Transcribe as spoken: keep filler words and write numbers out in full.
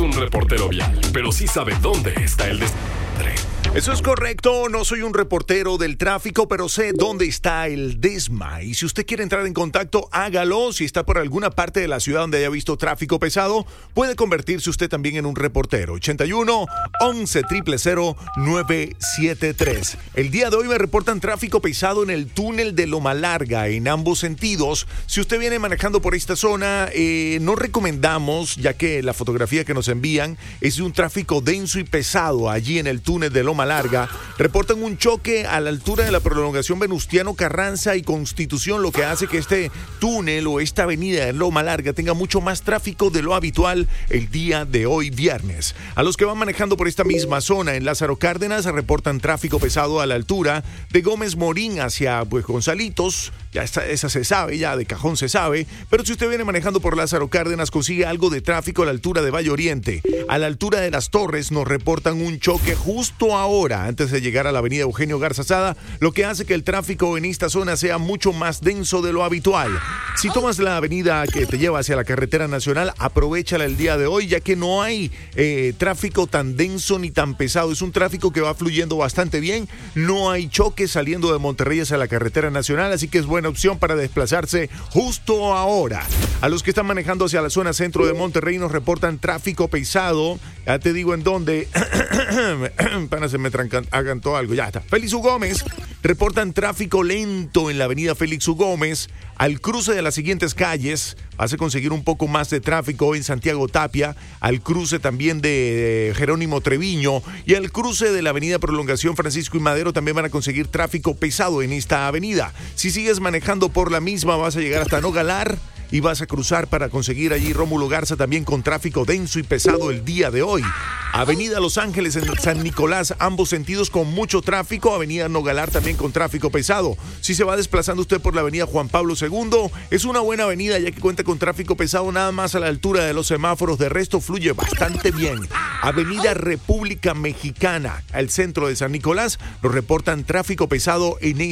un reportero vial, pero sí sabe dónde está el desmadre. Eso es correcto, no soy un reportero del tráfico, pero sé dónde está el desma. Y si usted quiere entrar en contacto, hágalo. Si está por alguna parte de la ciudad donde haya visto tráfico pesado, puede convertirse usted también en un reportero. ochenta y uno, once, cero cero cero, nueve siete tres. El día de hoy me reportan tráfico pesado en el túnel de Loma Larga, en ambos sentidos. Si usted viene manejando por esta zona, eh, no recomendamos, ya que la fotografía que nos envían es de un tráfico denso y pesado allí en el túnel de Loma Larga. Reportan un choque a la altura de la prolongación Venustiano Carranza y Constitución, lo que hace que este túnel o esta avenida de Loma Larga tenga mucho más tráfico de lo habitual el día de hoy viernes. A los que van manejando por esta misma zona en Lázaro Cárdenas reportan tráfico pesado a la altura de Gómez Morín hacia pues Gonzalitos. Ya está, esa se sabe, ya de cajón se sabe, pero si usted viene manejando por Lázaro Cárdenas consigue algo de tráfico a la altura de Valle Oriente. A la altura de Las Torres nos reportan un choque justo ahora, antes de llegar a la avenida Eugenio Garza Sada, lo que hace que el tráfico en esta zona sea mucho más denso de lo habitual. Si tomas la avenida que te lleva hacia la carretera nacional, aprovéchala el día de hoy, ya que no hay eh, tráfico tan denso ni tan pesado. Es un tráfico que va fluyendo bastante bien, no hay choques saliendo de Monterrey hacia la carretera nacional, así que es buena opción para desplazarse justo ahora. A los que están manejando hacia la zona centro de Monterrey nos reportan tráfico pesado. Ya te digo en dónde. Pana, se me trancantó algo. Ya está. Félix U. Gómez. Reportan tráfico lento en la avenida Félix U. Gómez. Al cruce de las siguientes calles vas a conseguir un poco más de tráfico en Santiago Tapia, al cruce también de Jerónimo Treviño y al cruce de la avenida Prolongación Francisco y Madero también van a conseguir tráfico pesado en esta avenida. Si sigues manejando por la misma vas a llegar hasta Nogalar y vas a cruzar para conseguir allí Rómulo Garza también con tráfico denso y pesado el día de hoy. Avenida Los Ángeles en San Nicolás, ambos sentidos con mucho tráfico. Avenida Nogalar también con tráfico pesado. Si se va desplazando usted por la avenida Juan Pablo segundo, es una buena avenida ya que cuenta con tráfico pesado nada más a la altura de los semáforos. De resto fluye bastante bien. Avenida República Mexicana, al centro de San Nicolás, nos reportan tráfico pesado en